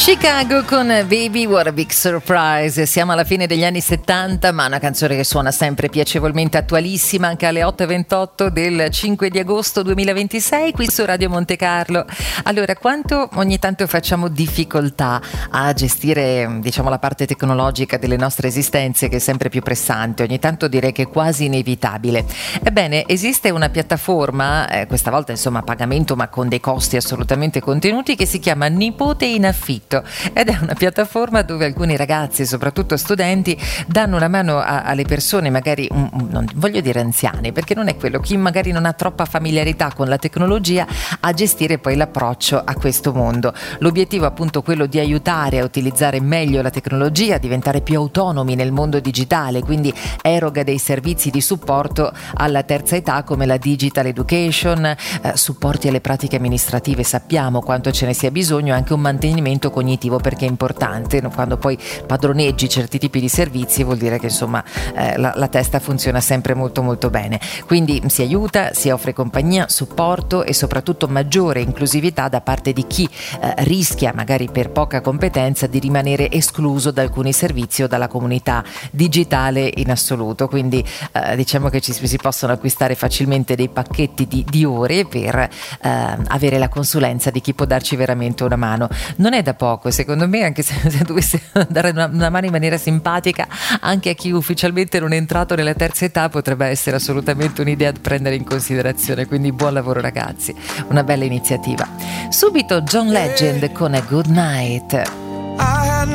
Chicago con Baby What a Big Surprise. Siamo alla fine degli anni 70, ma una canzone che suona sempre piacevolmente attualissima anche alle 8:28 del 5 di agosto 2026 qui su Radio Monte Carlo. Allora, quanto ogni tanto facciamo difficoltà a gestire, diciamo, la parte tecnologica delle nostre esistenze, che è sempre più pressante, ogni tanto direi che è quasi inevitabile. Ebbene, esiste una piattaforma, questa volta insomma a pagamento ma con dei costi assolutamente contenuti, che si chiama Nipote in Affitto, ed è una piattaforma dove alcuni ragazzi, soprattutto studenti, danno una mano alle persone magari, non voglio dire anziane perché non è quello, chi magari non ha troppa familiarità con la tecnologia, a gestire poi l'approccio a questo mondo. L'obiettivo è appunto quello di aiutare a utilizzare meglio la tecnologia, a diventare più autonomi nel mondo digitale, quindi eroga dei servizi di supporto alla terza età come la digital education, supporti alle pratiche amministrative, sappiamo quanto ce ne sia bisogno, anche un mantenimento cognitivo, perché è importante, quando poi padroneggi certi tipi di servizi vuol dire che insomma la testa funziona sempre molto molto bene, quindi si aiuta, si offre compagnia, supporto e soprattutto maggiore inclusività da parte di chi rischia magari per poca competenza di rimanere escluso da alcuni servizi o dalla comunità digitale in assoluto, quindi diciamo che si possono acquistare facilmente dei pacchetti di ore per avere la consulenza di chi può darci veramente una mano. Non è da poco, secondo me, anche se dovesse dare una mano in maniera simpatica anche a chi ufficialmente non è entrato nella terza età, potrebbe essere assolutamente un'idea da prendere in considerazione, quindi buon lavoro ragazzi, una bella iniziativa. Subito John Legend con A Good Night.